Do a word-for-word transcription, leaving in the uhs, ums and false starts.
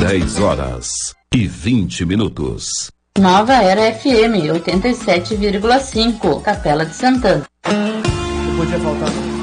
dez horas e vinte minutos. Nova Era F M, oitenta e sete vírgula cinco, Capela de Santana. Eu podia faltar.